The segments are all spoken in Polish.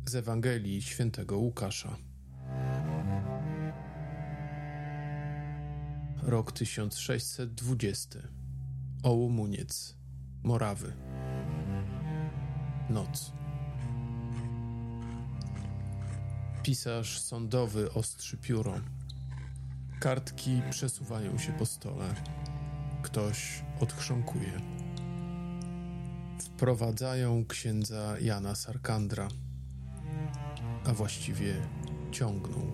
Z Ewangelii Świętego Łukasza. Rok 1620. Ołomuniec, Morawy. Noc. Pisarz sądowy ostrzy pióro. Kartki przesuwają się po stole. Ktoś odchrząkuje. Wprowadzają księdza Jana Sarkandra, a właściwie ciągną.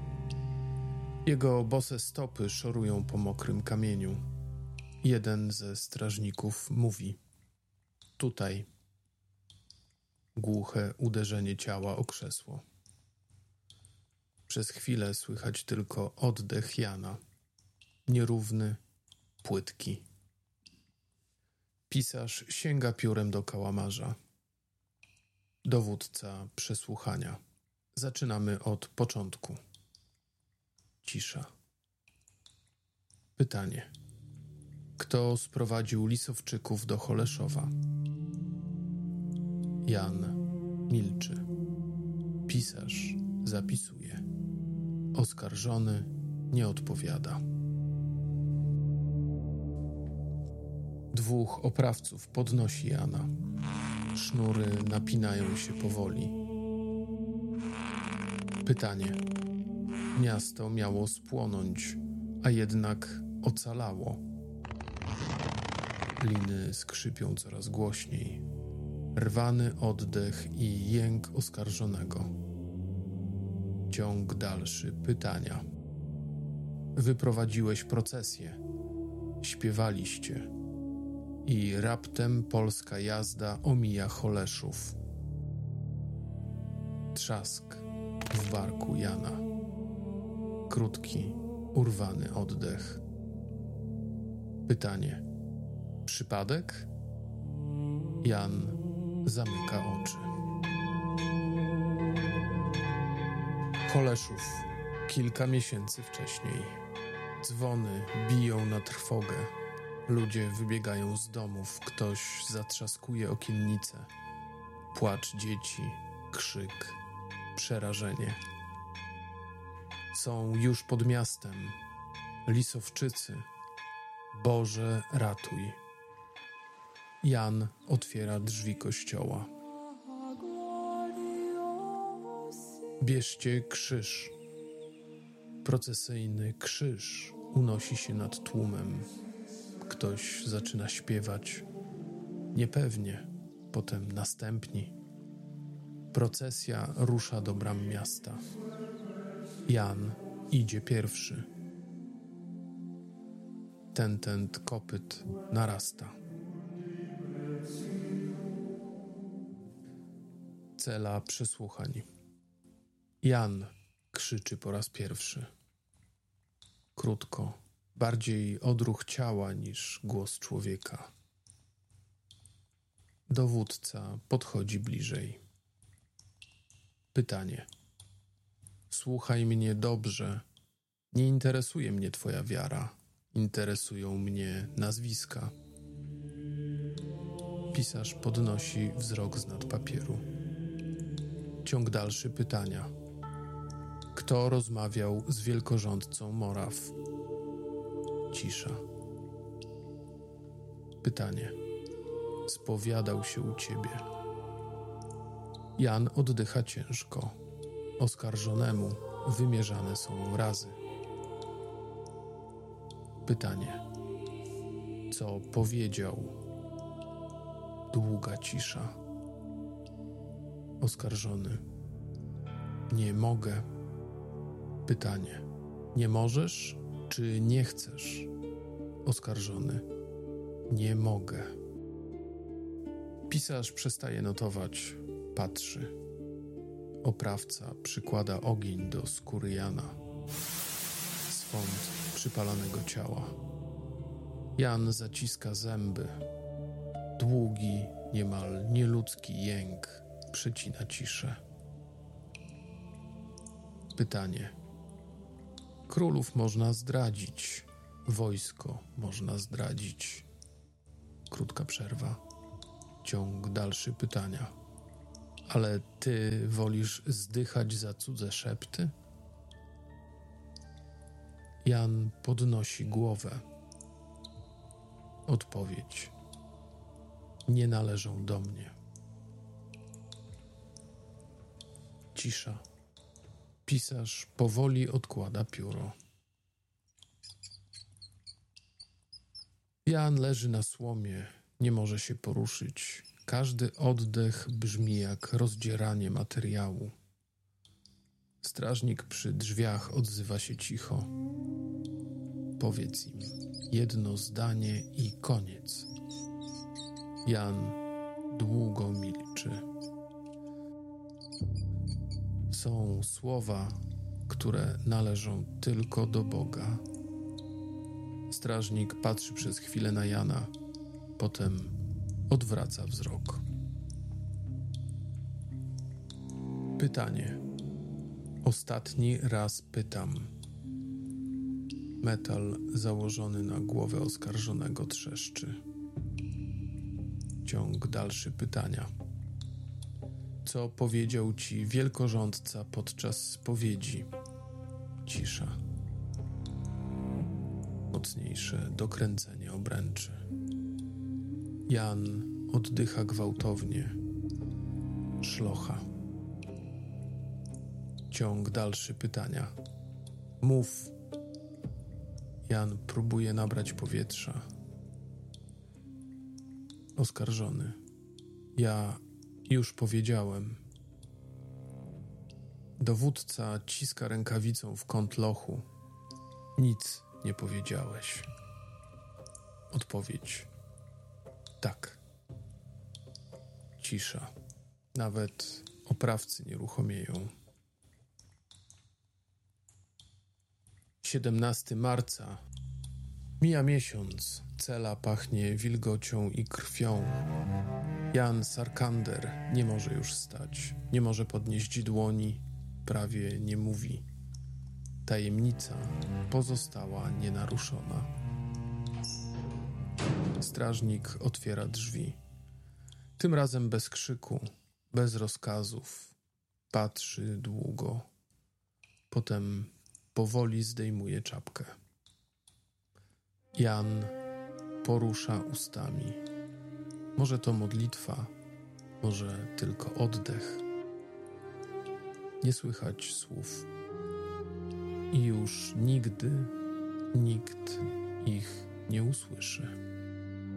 Jego bose stopy szorują po mokrym kamieniu. Jeden ze strażników mówi: tutaj. Głuche uderzenie ciała o krzesło. Przez chwilę słychać tylko oddech Jana. Nierówny, płytki. Pisarz sięga piórem do kałamarza. Dowódca przesłuchania. Zaczynamy od początku. Cisza. Pytanie. Kto sprowadził Lisowczyków do Holeszowa? Jan milczy. Pisarz zapisuje. Oskarżony nie odpowiada. Dwóch oprawców podnosi Jana. Sznury napinają się powoli. Pytanie. Miasto miało spłonąć, a jednak ocalało. Liny skrzypią coraz głośniej. Rwany oddech i jęk oskarżonego. Ciąg dalszy pytania. Wyprowadziłeś procesję. Śpiewaliście. I raptem polska jazda omija Holeszów. Trzask w barku Jana. Krótki, urwany oddech. Pytanie. Przypadek? Jan zamyka oczy. Holeszów. Kilka miesięcy wcześniej. Dzwony biją na trwogę. Ludzie wybiegają z domów. Ktoś zatrzaskuje okiennice. Płacz dzieci, krzyk, przerażenie. Są już pod miastem. Lisowczycy. Boże, ratuj. Jan otwiera drzwi kościoła. Bierzcie krzyż. Procesyjny krzyż unosi się nad tłumem. Ktoś zaczyna śpiewać. Niepewnie, potem następni. Procesja rusza do bram miasta. Jan idzie pierwszy. Tentent kopyt narasta. Cela przesłuchań. Jan krzyczy po raz pierwszy. Krótko, bardziej odruch ciała niż głos człowieka. Dowódca podchodzi bliżej. Pytanie. Słuchaj mnie dobrze. Nie interesuje mnie twoja wiara. Interesują mnie nazwiska. Pisarz podnosi wzrok z nad papieru. Ciąg dalszy pytania. Kto rozmawiał z wielkorządcą Moraw? Cisza. Pytanie. Spowiadał się u ciebie. Jan oddycha ciężko. Oskarżonemu wymierzane są razy. Pytanie. Co powiedział? Długa cisza. Oskarżony. Nie mogę. Pytanie. Nie możesz, czy nie chcesz? Oskarżony. Nie mogę. Pisarz przestaje notować. Patrzy. Oprawca przykłada ogień do skóry Jana. Swąd przypalanego ciała. Jan zaciska zęby. Długi, niemal nieludzki jęk przecina ciszę. Pytanie. Królów można zdradzić. Wojsko można zdradzić. Krótka przerwa. Ciąg dalszy pytania. Ale ty wolisz zdychać za cudze szepty? Jan podnosi głowę. Odpowiedź: nie należą do mnie. Cisza. Pisarz powoli odkłada pióro. Jan leży na słomie, nie może się poruszyć. Każdy oddech brzmi jak rozdzieranie materiału. Strażnik przy drzwiach odzywa się cicho. Powiedz im jedno zdanie i koniec. Jan długo milczy. Są słowa, które należą tylko do Boga. Strażnik patrzy przez chwilę na Jana, potem odwraca wzrok. Pytanie. Ostatni raz pytam. Metal założony na głowę oskarżonego trzeszczy. Ciąg dalszy pytania. Co powiedział ci wielkorządca podczas spowiedzi? Cisza. Mocniejsze dokręcenie obręczy. Jan oddycha gwałtownie. Szlocha. Ciąg dalszy pytania. Mów. Jan próbuje nabrać powietrza. Oskarżony. Ja już powiedziałem. Dowódca ciska rękawicą w kąt lochu. Nic nie powiedziałeś. Odpowiedź. Tak. Cisza. Nawet oprawcy nieruchomieją. 17 marca. Mija miesiąc. Cela pachnie wilgocią i krwią. Jan Sarkander nie może już stać. Nie może podnieść dłoni. Prawie nie mówi. Tajemnica pozostała nienaruszona. Strażnik otwiera drzwi. Tym razem bez krzyku, bez rozkazów. Patrzy długo. Potem powoli zdejmuje czapkę. Jan porusza ustami. Może to modlitwa, może tylko oddech. Nie słychać słów. I już nigdy nikt ich nie usłyszy.